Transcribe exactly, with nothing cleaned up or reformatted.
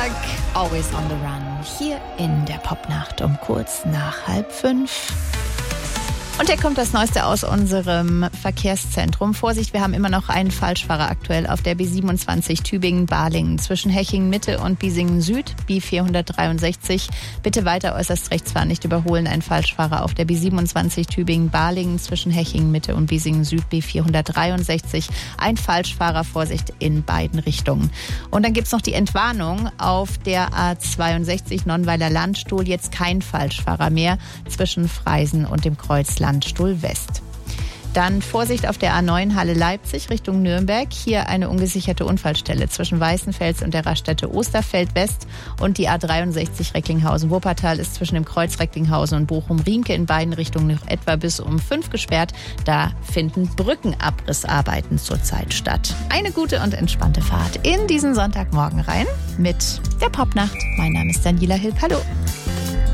Sonntag, always on the run. Hier in der Popnacht um kurz nach halb fünf. Und hier kommt das Neueste aus unserem Verkehrszentrum. Vorsicht, wir haben immer noch einen Falschfahrer aktuell auf der B siebenundzwanzig Tübingen-Balingen zwischen Hechingen-Mitte und Biesingen-Süd, B vierhundertdreiundsechzig. Bitte weiter äußerst rechts fahren, nicht überholen. Ein Falschfahrer auf der B siebenundzwanzig Tübingen-Balingen zwischen Hechingen-Mitte und Biesingen-Süd, B vierhundertdreiundsechzig. Ein Falschfahrer, Vorsicht in beiden Richtungen. Und dann gibt's noch die Entwarnung auf der A zweiundsechzig Nonnweiler-Landstuhl. Jetzt kein Falschfahrer mehr zwischen Freisen und dem Kreuz Landstuhl West. Dann Vorsicht auf der A neun Halle-Leipzig Richtung Nürnberg. Hier eine ungesicherte Unfallstelle zwischen Weißenfels und der Raststätte Osterfeld West. Und die A dreiundsechzig Recklinghausen-Wuppertal ist zwischen dem Kreuz Recklinghausen und Bochum-Riemke in beiden Richtungen noch etwa bis um fünf gesperrt. Da finden Brückenabrissarbeiten zurzeit statt. Eine gute und entspannte Fahrt in diesen Sonntagmorgen rein mit der Popnacht. Mein Name ist Daniela Hilb. Hallo.